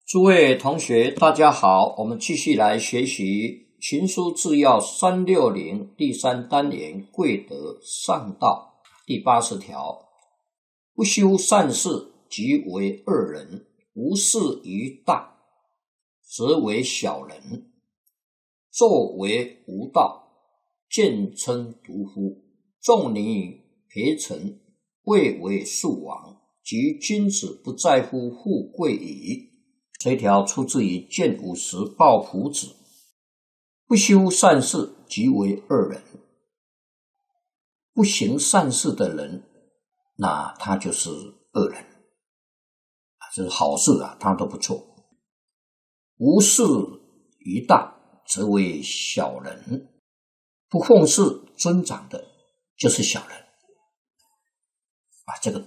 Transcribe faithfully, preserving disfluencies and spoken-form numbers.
诸位同学大家好，我们继续来学习群书治要三六零第三单元贵德上道第八十条，不修善事即为恶人，无事于大则为小人，作为无道，见称独夫，仲尼陪臣，谓为庶王，即君子不在乎富贵矣。这一条出自于建武时抱朴子。不修善事即为恶人，不行善事的人，那他就是恶人，这是好事啊，他都不错。无事于大则为小人，不奉事尊长的就是小人啊，这个